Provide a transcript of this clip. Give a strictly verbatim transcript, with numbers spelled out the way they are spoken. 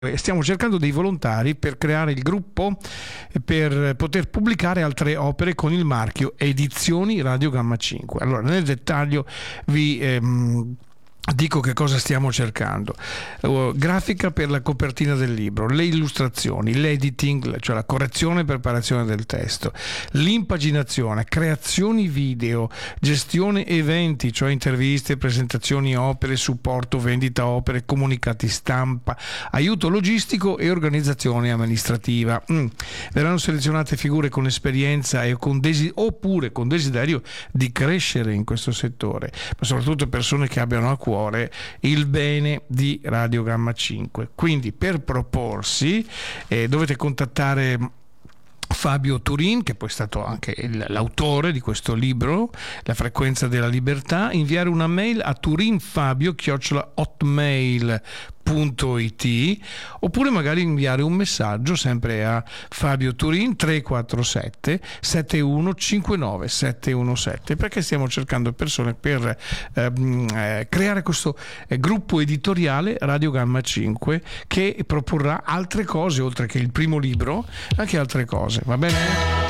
Stiamo cercando dei volontari per creare il gruppo per poter pubblicare altre opere con il marchio Edizioni Radio Gamma cinque. Allora, nel dettaglio vi ehm, dico che cosa stiamo cercando. Uh, grafica per la copertina del libro, le illustrazioni, l'editing, cioè la correzione e preparazione del testo, l'impaginazione, creazioni video, gestione eventi, cioè interviste, presentazioni opere, supporto, vendita opere, comunicati stampa, aiuto logistico e organizzazione amministrativa. Mm. Verranno selezionate figure con esperienza e con desi- oppure con desiderio di crescere in questo settore, ma soprattutto persone che abbiano a cuore il bene di Radio Gamma cinque. Quindi per proporsi eh, dovete contattare Fabio Turin, che poi è stato anche il, l'autore di questo libro, La frequenza della libertà, inviare una mail a turinfabio chiocciola hotmail punto it, oppure magari inviare un messaggio sempre a Fabio Turin tre quattro sette sette uno cinque nove sette uno sette, perché stiamo cercando persone per ehm, eh, creare questo eh, gruppo editoriale Radio Gamma cinque, che proporrà altre cose oltre che il primo libro, anche altre cose, va bene?